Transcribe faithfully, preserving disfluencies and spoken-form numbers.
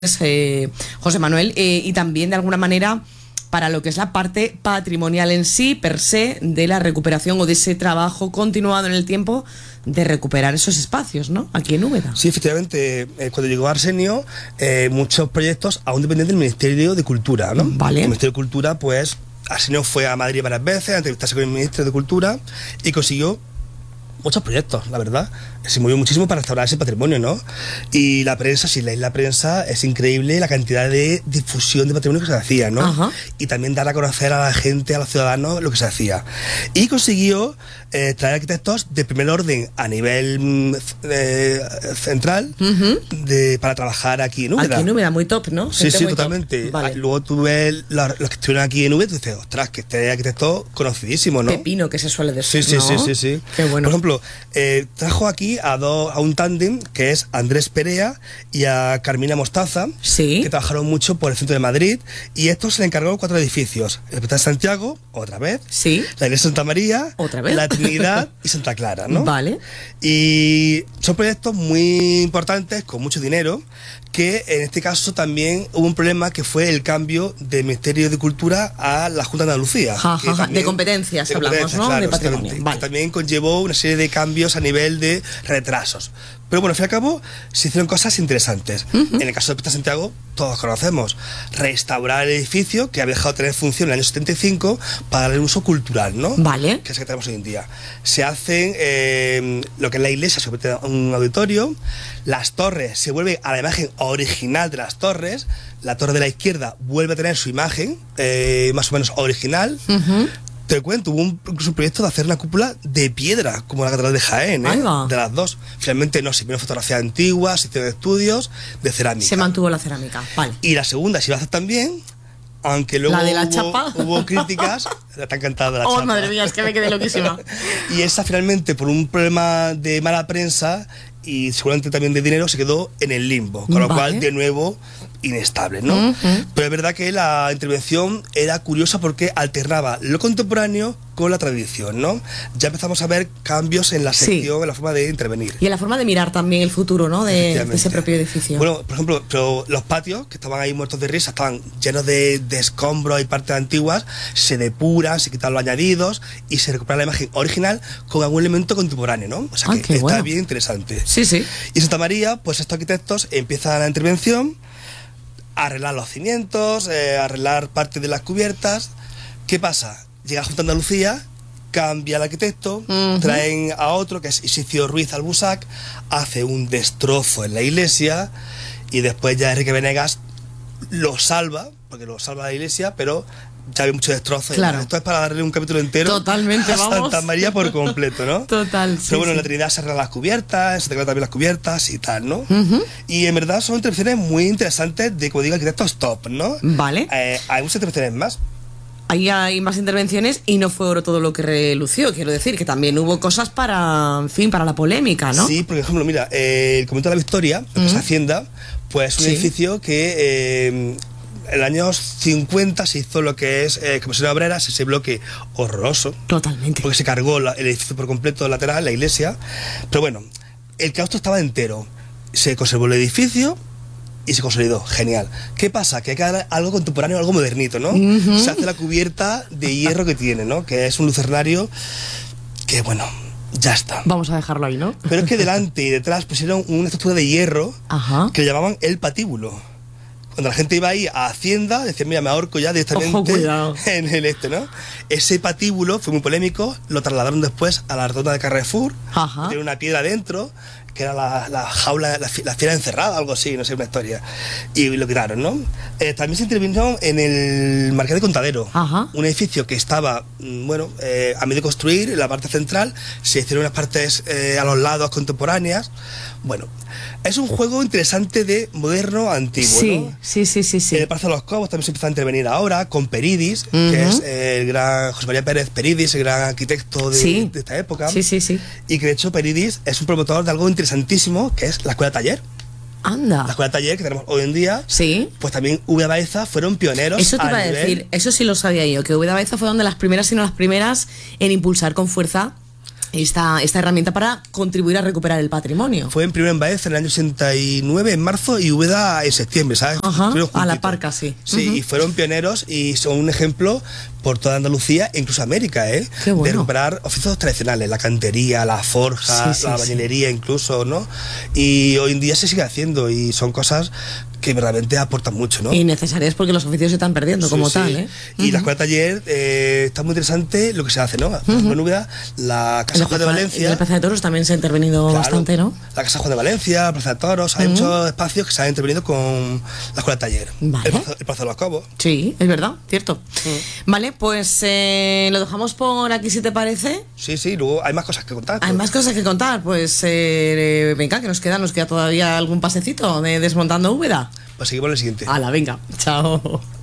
Eh, José Manuel, eh, y también de alguna manera para lo que es la parte patrimonial en sí, per se, de la recuperación o de ese trabajo continuado en el tiempo de recuperar esos espacios, ¿no? Aquí en Úbeda. Sí, efectivamente, eh, cuando llegó Arsenio, eh, muchos proyectos aún dependían del Ministerio de Cultura, ¿no? Vale. El Ministerio de Cultura, pues, Arsenio fue a Madrid varias veces a entrevistarse con el Ministro de Cultura y consiguió muchos proyectos, la verdad. Se movió muchísimo para restaurar ese patrimonio, ¿no? Y la prensa, si leéis la prensa, es increíble la cantidad de difusión de patrimonio que se hacía, ¿no? Ajá. Y también dar a conocer a la gente, a los ciudadanos, lo que se hacía. Y consiguió eh, traer arquitectos de primer orden a nivel eh, central uh-huh. de, para trabajar aquí en Úbeda. Aquí en Úbeda, muy top, ¿no? Sí, gente sí, totalmente. Vale. Luego tú ves los, los que estuvieron aquí en Úbeda y dices, ostras, que este arquitecto conocidísimo, ¿no? Pepino, que se suele decir, sí, sí, ¿no? sí, sí, sí. Qué bueno. Por ejemplo, eh, trajo aquí a, dos, a un tándem que es Andrés Perea y a Carmina Mostaza, sí. que trabajaron mucho por el centro de Madrid, y esto se le encargó cuatro edificios: el Hospital de Santiago, otra vez, sí. la Iglesia de Santa María, otra vez, la Trinidad y Santa Clara, ¿no? Vale. Y son proyectos muy importantes, con mucho dinero, que en este caso también hubo un problema, que fue el cambio del Ministerio de Cultura a la Junta de Andalucía. Ja, ja, ja. También, de competencias de hablamos, competencias, ¿no? claro, de patrimonio. Vale. Que también conllevó una serie de cambios a nivel de retrasos. Pero bueno, al fin y al cabo, se hicieron cosas interesantes. Uh-huh. En el caso de Hospital Santiago, todos conocemos, restaurar el edificio que había dejado de tener función en el año setenta y cinco para darle uso cultural, ¿no? Vale. Que es el que tenemos hoy en día. Se hacen eh, lo que es la iglesia, se convierte en un auditorio, las torres, se vuelve a la imagen original de las torres, la torre de la izquierda vuelve a tener su imagen eh, más o menos original. Uh-huh. Te cuento, hubo un, incluso un proyecto de hacer una cúpula de piedra, como la catedral de Jaén, ¿eh? De las dos. Finalmente no, se vieron fotografías antiguas, se hicieron estudios de cerámica. Se mantuvo la cerámica, vale. Y la segunda se iba a hacer también, aunque luego ¿la de la hubo, chapa? hubo críticas. Está encantada la oh, chapa. Madre mía, es que me quedé loquísima. Y esa finalmente, por un problema de mala prensa y seguramente también de dinero, se quedó en el limbo, con lo vale. cual de nuevo inestable, ¿no? Uh-huh. Pero es verdad que la intervención era curiosa porque alternaba lo contemporáneo con la tradición, ¿no? Ya empezamos a ver cambios en la sección, sí. en la forma de intervenir. Y en la forma de mirar también el futuro, ¿no? De, de ese propio edificio. Bueno, por ejemplo, pero los patios, que estaban ahí muertos de risa, estaban llenos de, de escombros y partes antiguas, se depuran, se quitan los añadidos y se recupera la imagen original con algún elemento contemporáneo, ¿no? O sea Ay, que está bueno. bien interesante. Sí, sí. Y en Santa María, pues estos arquitectos empiezan la intervención, a arreglar los cimientos, eh, arreglar parte de las cubiertas. ¿Qué pasa? Llega Junta de Andalucía, cambia el arquitecto, uh-huh. traen a otro que es Isicio Ruiz Albusac, hace un destrozo en la iglesia y después ya Enrique Venegas lo salva, porque lo salva la iglesia, pero ya hay mucho destrozo. Claro. Esto es para darle un capítulo entero. Totalmente, a vamos. Santa María por completo, ¿no? Total, sí, Pero bueno, sí. en la Trinidad se arreglan las cubiertas, se arreglan también las cubiertas y tal, ¿no? Uh-huh. Y en verdad son intervenciones muy interesantes de, como digo, arquitectos top, ¿no? Vale. Eh, hay muchas intervenciones más. Ahí hay más intervenciones y no fue oro todo lo que relució, quiero decir, que también hubo cosas para, en fin, para la polémica, ¿no? Sí, porque, por ejemplo, mira, eh, el Convento de la Victoria, lo que es Hacienda, pues un sí. edificio que eh, en los años cincuenta se hizo lo que es eh, Comisión Obrera, ese bloque horroroso. Totalmente. Porque se cargó la, el edificio por completo lateral, la iglesia. Pero bueno, el claustro estaba entero. Se conservó el edificio y se consolidó. Genial. ¿Qué pasa? Que hay que dar algo contemporáneo, algo modernito, ¿no? Uh-huh. Se hace la cubierta de hierro que tiene, ¿no? Que es un lucernario que, bueno, ya está. Vamos a dejarlo ahí, ¿no? Pero es que delante y detrás pusieron una estructura de hierro Ajá. que le llamaban el patíbulo. Cuando la gente iba ahí a Hacienda, decían, mira, me ahorco ya directamente. Ojo, cuidado. En el este, ¿no? Ese patíbulo fue muy polémico, lo trasladaron después a la rotonda de Carrefour, Ajá. tiene una piedra dentro, que era la, la jaula, la, la fiera encerrada, algo así, no sé, una historia. Y lo quitaron, ¿no? Eh, también se intervino en el Marqués de Contadero, Ajá. un edificio que estaba, bueno, eh, a medio de construir, en la parte central, se hicieron unas partes eh, a los lados contemporáneas. Bueno, es un juego interesante de moderno a antiguo, sí, ¿no? Sí, sí, sí, sí. En el Palacio de los Cobos también se empieza a intervenir ahora con Peridis, uh-huh. que es eh, el gran José María Pérez Peridis, el gran arquitecto de, sí. de esta época. Sí, sí, sí. Y que de hecho Peridis es un promotor de algo interesantísimo, que es la escuela taller. Anda. La escuela taller que tenemos hoy en día. Sí. Pues también Úbeda Baeza fueron pioneros. Eso te iba a nivel... decir, eso sí lo sabía yo, que Úbeda Baeza fue una de las primeras, si no las primeras, en impulsar con fuerza esta, esta herramienta para contribuir a recuperar el patrimonio. Fue en primero en Baeza en el año ochenta y nueve, en marzo, y Úbeda en septiembre, ¿sabes? Ajá, a la par casi. Sí, uh-huh. Y fueron pioneros y son un ejemplo por toda Andalucía e incluso América, ¿eh? Qué bueno. De recuperar oficios tradicionales, la cantería, la forja, sí, sí, la bañilería sí. incluso, ¿no? Y hoy en día se sigue haciendo y son cosas que realmente aportan mucho, ¿no? Y necesarias porque los oficios se están perdiendo sí, como sí. tal, ¿eh? Y uh-huh. la escuela taller eh, está muy interesante lo que se hace, ¿no? Uh-huh. En Úbeda, la Casa Juan de Valencia. En la Plaza de Toros también se ha intervenido claro, bastante, ¿no? La Casa Juan de Valencia, la Plaza de Toros, hay uh-huh. muchos espacios que se han intervenido con la escuela taller. Vale. El Plaza, el Plaza de los Cobos. Sí, es verdad, cierto. Uh-huh. Vale, pues eh, lo dejamos por aquí si te parece. Sí, sí, luego hay más cosas que contar. Hay más cosas que contar, pues eh, venga, que nos queda, nos queda todavía algún pasecito de Desmontando Úbeda. Pues seguimos en el siguiente. Hala, venga, chao.